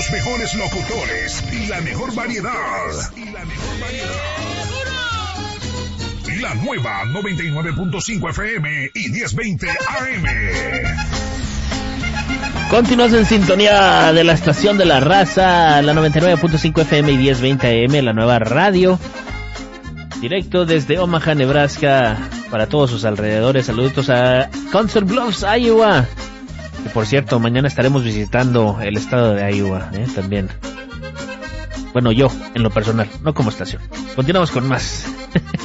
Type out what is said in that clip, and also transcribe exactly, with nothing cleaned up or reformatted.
Los mejores locutores y la mejor variedad. Y la mejor variedad. La nueva noventa y nueve punto cinco F M y diez veinte A M. Continúas en sintonía de la estación de la raza, la noventa y nueve punto cinco F M y diez veinte A M, la nueva radio. Directo desde Omaha, Nebraska, para todos sus alrededores. Saluditos a Council Bluffs, Iowa. Que por cierto, mañana estaremos visitando el estado de Iowa, ¿eh? También. Bueno, yo, en lo personal, no como estación. Continuamos con más.